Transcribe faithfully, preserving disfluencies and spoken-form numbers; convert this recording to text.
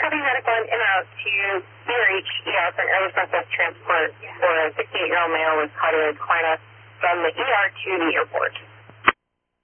Quality medical and en route to B R H E R for an early process transport for a sixty-eight-year-old male with cardiac clynus from the E R to the airport.